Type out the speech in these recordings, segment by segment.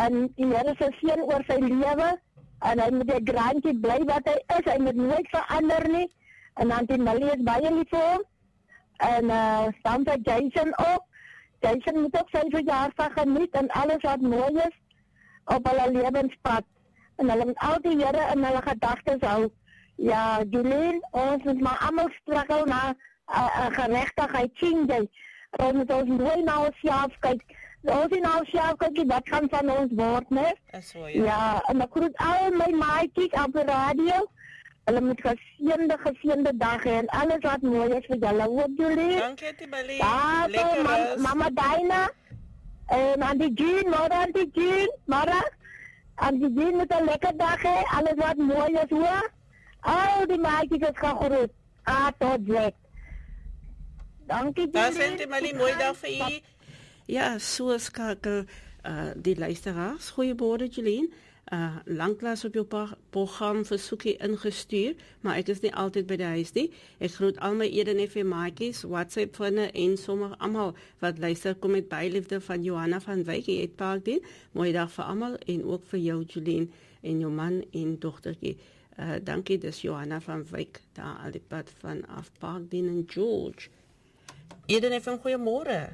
En die Here se seën oor sy lewe. En hy moet die grandjie bly wat hy is. Hy moet nooit verander nie. En Auntie Millie is baie lief vir hom. En dan vir Jason ook. Jason moet ook sy verjaarsdag geniet en alles wat mooi is op hulle lewenspad. En hulle moet al die Here in hulle gedagtes hou. Ja, Jolien, ons moet maar almal struggle na gerechtigheid sien jy. Ons moet ons mooi na onsself kyk. Ons in onsself kyk wat gaan van ons word, né? Ja, en ek groet al my maatjies op die radio. Hulle moet geseënde dag hê en alles wat mooi is vir julle. Hoop jullie. Dankie Tibali. Lekker Mama Dina. En Auntie Jean, môre Auntie Jean. Môre. Auntie Jean moet 'n lekker dag hê. Alles wat mooi is, hoor. Al die maatjies is gegroet. Tot ziens. Dankie jullie. Daar sê Tibali, mooi dag vir u. Ja, so skakel die luisteraars. Goeiemôre Jolien. Lanklaas op jou program versoekie ingestuur, maar ek is nie altyd by die huis nie. Ek groet al my Eden FM maatjies, WhatsApp vriende en sommer almal wat luister. Kom met byliefde van Johanna van Wyk uit Parkdien. Mooi dag vir almal en ook vir jou Jolien en jou man en dogtertjie. Dankie, dis Johanna van Wyk daar al die pad vanaf Parkdien en George. Eden FM, goeiemôre.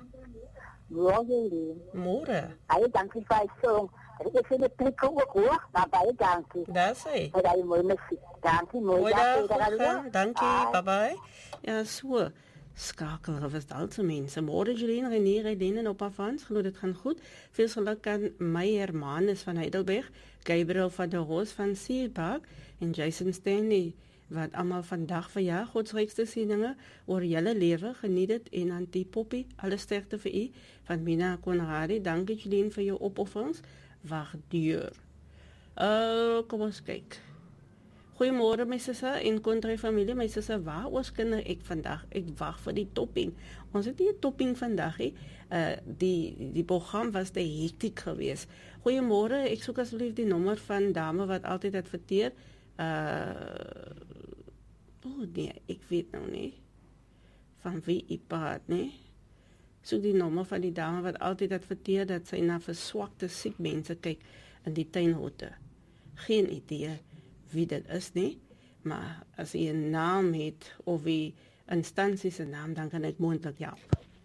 Môre. Dankie vir die song. Ik vind het klik ook hoor, maar baie dankie. Dat sê. Dat jy mooi muziek. Dankie, mooi dag. Dankie, bye bye. Ja, so. Skakel, was al te mense. Môre Jolien, René en Opa Frans, geloof dit gaan goed. Veel geluk aan my Hermanus van Heidelberg, Gabriel van der Roos van Sierpark en Jason Stanley, wat allemaal vandag verjaar. Godsrijkste sieninge oor julle lewe, geniet dit en Auntie Poppy, alle sterkte vir u, van Mina Konradi. Dankie Jolien vir jou opofferings. Waardeer. Kom ons kyk. Goeiemôre my susse en Kontry familie. My susse, waar ons kinder ek vandag? Ek wag vir die topping. Ons het nie 'n topping vandag nie. Die program was te hektiek geweest. Goeiemôre, ek soek asseblief die nommer van dame wat altyd adverteer. Nee, ek weet nou nie van wie u praat, nee. Soek die nommer van die dame wat altyd adverteer dat sy na verswakte siek mense kyk in die tuinhotte. Geen idee wie dit is nie, maar as jy 'n naam het of wie instansie se naam, dan kan ek moontlik help.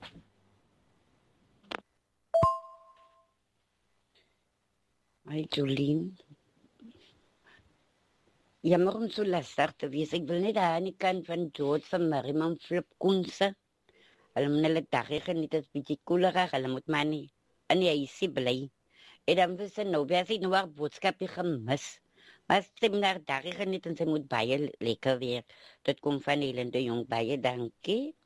Hi Jolien. Jammer om so lastig te wees. Ek wil net daar aan die kant van George van Merriman Flip Koense. Hulle moet hulle dagie geniet, het is bietjie koelerig, hulle moet maar nie in die huisie bly. En dan wil sy nou, as ek nou haar boodskapie gemis. Maar sy moet haar dagie geniet en sy moet baie lekker weer. Dit kom van Helende Jong, baie dankie.